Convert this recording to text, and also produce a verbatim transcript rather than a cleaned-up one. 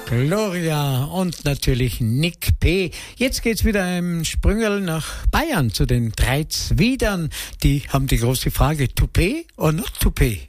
Gloria und natürlich Nick P. Jetzt geht's wieder im Sprüngerl nach Bayern zu den drei Zwiedern. Die haben die große Frage, Toupet or not Toupet?